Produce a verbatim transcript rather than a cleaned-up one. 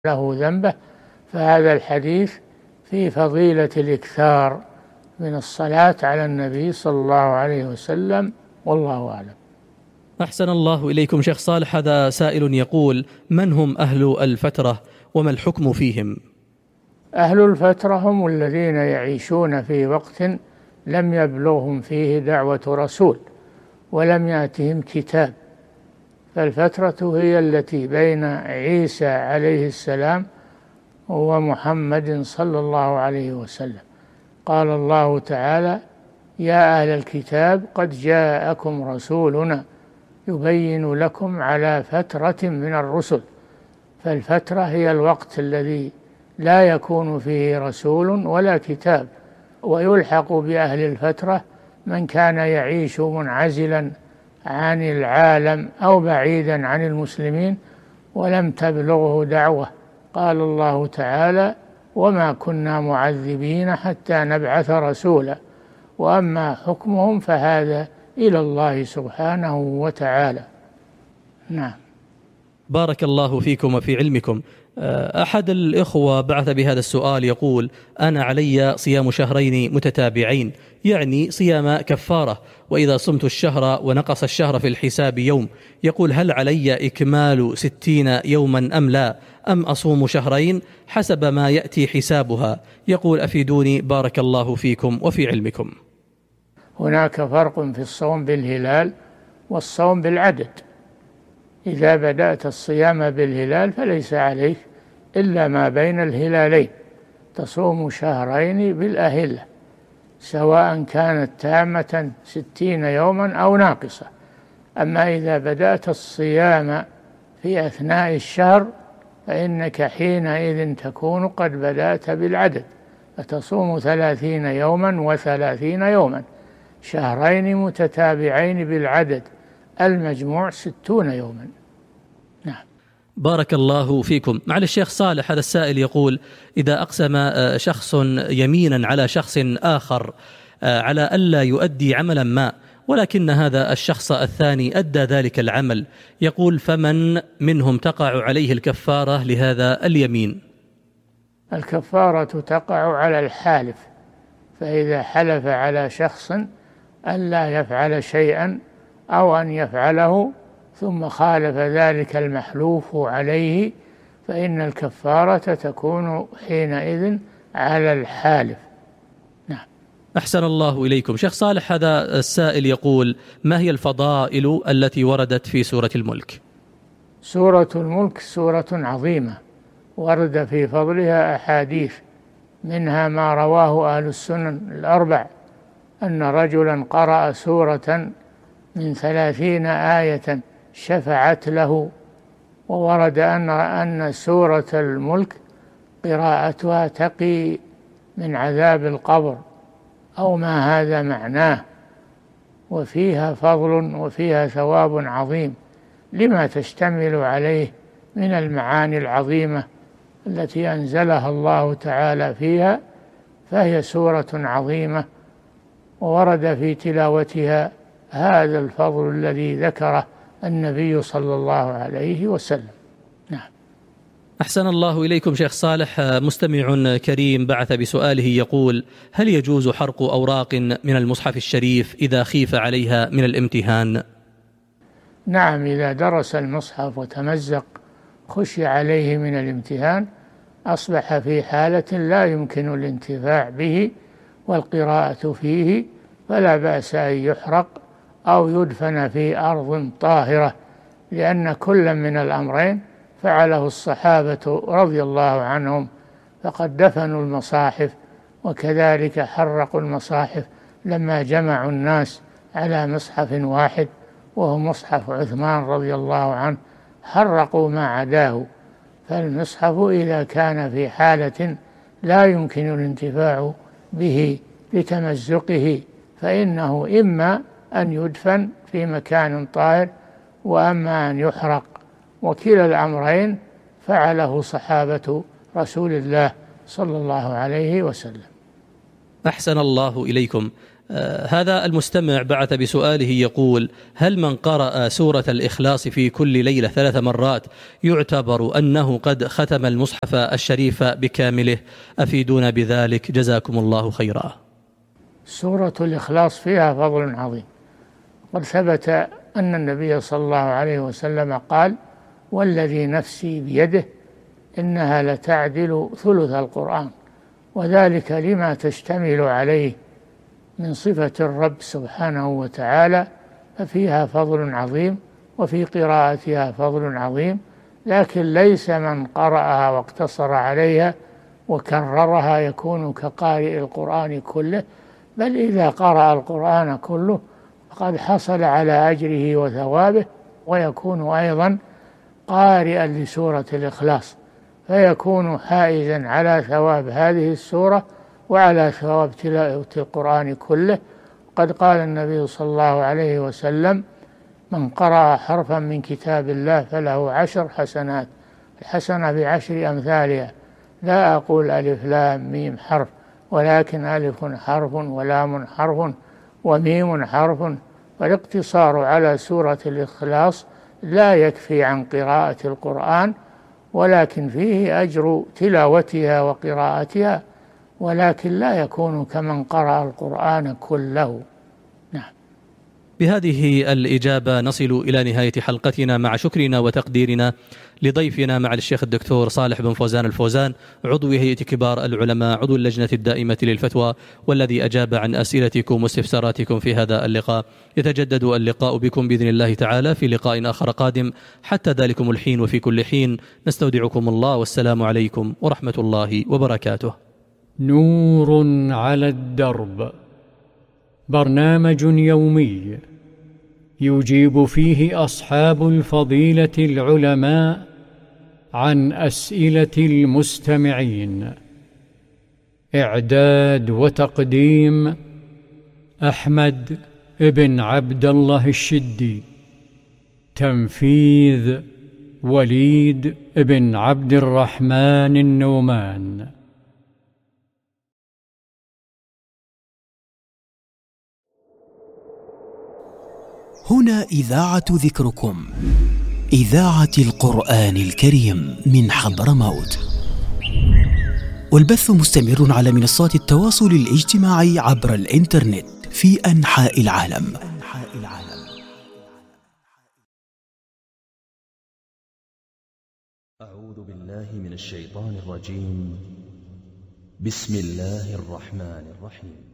له ذنبه. فهذا الحديث في فضيلة الإكثار من الصلاة على النبي صلى الله عليه وسلم، والله أعلم. أحسن الله إليكم شيخ صالح. هذا سائل يقول: من هم أهل الفترة وما الحكم فيهم؟ أهل الفترة هم الذين يعيشون في وقت لم يبلغهم فيه دعوة رسول ولم يأتهم كتاب، فالفترة هي التي بين عيسى عليه السلام ومحمد صلى الله عليه وسلم. قال الله تعالى: يا أهل الكتاب قد جاءكم رسولنا يبين لكم على فترة من الرسل. فالفترة هي الوقت الذي لا يكون فيه رسول ولا كتاب، ويلحق بأهل الفترة من كان يعيش منعزلا عن العالم أو بعيدا عن المسلمين ولم تبلغه دعوة. قال الله تعالى: وما كنا معذبين حتى نبعث رسولا، وأما حكمهم فهذا إلى الله سبحانه وتعالى. نعم. بارك الله فيكم وفي علمكم. أحد الإخوة بعث بهذا السؤال يقول: أنا علي صيام شهرين متتابعين، يعني صيام كفارة، وإذا صمت الشهر ونقص الشهر في الحساب يوم، يقول: هل علي إكمال ستين يوما أم لا، أم أصوم شهرين حسب ما يأتي حسابها؟ يقول: أفيدوني بارك الله فيكم وفي علمكم. هناك فرق في الصوم بالهلال والصوم بالعدد. إذا بدأت الصيام بالهلال فليس عليك إلا ما بين الهلالين، تصوم شهرين بالأهلة، سواء كانت تامة ستين يوما أو ناقصة. أما إذا بدأت الصيام في أثناء الشهر فإنك حينئذ تكون قد بدأت بالعدد، فتصوم ثلاثين يوما وثلاثين يوما، شهرين متتابعين بالعدد، المجموع ستون يوما. نعم. بارك الله فيكم. معالي الشيخ صالح، هذا السائل يقول: إذا أقسم شخص يمينا على شخص آخر على ألا يؤدي عملا ما، ولكن هذا الشخص الثاني أدى ذلك العمل، يقول: فمن منهم تقع عليه الكفارة لهذا اليمين؟ الكفارة تقع على الحالف، فإذا حلف على شخص ألا يفعل شيئا أو أن يفعله ثم خالف ذلك المحلوف عليه فإن الكفارة تكون حينئذ على الحالف. نعم. أحسن الله إليكم شيخ صالح. هذا السائل يقول: ما هي الفضائل التي وردت في سورة الملك؟ سورة الملك سورة عظيمة، ورد في فضلها أحاديث، منها ما رواه أهل السنن الأربع أن رجلا قرأ سورة من ثلاثين آية شفعت له. وورد أن أن سورة الملك قراءتها تقي من عذاب القبر أو ما هذا معناه، وفيها فضل وفيها ثواب عظيم لما تشتمل عليه من المعاني العظيمة التي أنزلها الله تعالى فيها، فهي سورة عظيمة، وورد في تلاوتها هذا الفضل الذي ذكره النبي صلى الله عليه وسلم. نعم. أحسن الله إليكم شيخ صالح. مستمع كريم بعث بسؤاله يقول: هل يجوز حرق أوراق من المصحف الشريف إذا خيف عليها من الامتهان؟ نعم، إذا درس المصحف وتمزق خشي عليه من الامتهان أصبح في حالة لا يمكن الانتفاع به والقراءة فيه، فلا بأس أن يحرق أو يدفن في أرض طاهرة، لأن كل من الأمرين فعله الصحابة رضي الله عنهم، فقد دفنوا المصاحف وكذلك حرقوا المصاحف لما جمعوا الناس على مصحف واحد وهو مصحف عثمان رضي الله عنه، حرقوا ما عداه. فالمصحف إذا كان في حالة لا يمكن الانتفاع به لتمزقه فإنه إما أن يدفن في مكان طاهر وأما أن يحرق، وكلا الأمرين فعله صحابة رسول الله صلى الله عليه وسلم. أحسن الله إليكم. آه هذا المستمع بعث بسؤاله يقول: هل من قرأ سورة الإخلاص في كل ليلة ثلاث مرات يعتبر أنه قد ختم المصحف الشريف بكامله؟ أفيدونا بذلك جزاكم الله خيرا. سورة الإخلاص فيها فضل عظيم، قد ثبت أن النبي صلى الله عليه وسلم قال: والذي نفسي بيده إنها لتعدل ثلث القرآن، وذلك لما تشتمل عليه من صفة الرب سبحانه وتعالى، ففيها فضل عظيم وفي قراءتها فضل عظيم، لكن ليس من قرأها واقتصر عليها وكررها يكون كقارئ القرآن كله، بل إذا قرأ القرآن كله فقد حصل على أجره وثوابه، ويكون أيضا قارئا لسورة الإخلاص، فيكون حائزا على ثواب هذه السورة وعلى ثواب تلاوة القرآن كله. قد قال النبي صلى الله عليه وسلم: من قرأ حرفا من كتاب الله فله عشر حسنات، الحسنة بعشر أمثالها، لا أقول ألف لام ميم حرف، ولكن ألف حرف ولام حرف وميم حرف. فالاقتصار على سورة الإخلاص لا يكفي عن قراءة القرآن، ولكن فيه أجر تلاوتها وقراءتها، ولكن لا يكون كمن قرأ القرآن كله. نعم. بهذه الإجابة نصل إلى نهاية حلقتنا، مع شكرنا وتقديرنا لضيفنا مع الشيخ الدكتور صالح بن فوزان الفوزان، عضو هيئة كبار العلماء، عضو اللجنة الدائمة للفتوى، والذي أجاب عن أسئلتكم واستفساراتكم في هذا اللقاء. يتجدد اللقاء بكم بإذن الله تعالى في لقاء آخر قادم، حتى ذلكم الحين وفي كل حين نستودعكم الله، والسلام عليكم ورحمة الله وبركاته. نور على الدرب، برنامج يومي يجيب فيه أصحاب الفضيلة العلماء عن أسئلة المستمعين. إعداد وتقديم أحمد بن عبد الله الشدي. تنفيذ وليد بن عبد الرحمن النومان. هنا إذاعة ذكركم، إذاعة القرآن الكريم من حضرموت، والبث مستمر على منصات التواصل الاجتماعي عبر الإنترنت في أنحاء العالم. أعوذ بالله من الشيطان الرجيم. بسم الله الرحمن الرحيم.